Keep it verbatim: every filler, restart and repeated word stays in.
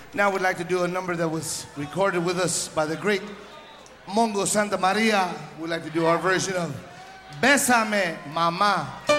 Now we'd like to do a number that was recorded with us by the great Mongo Santa Maria. We'd like to do our version of Bésame, Mamá.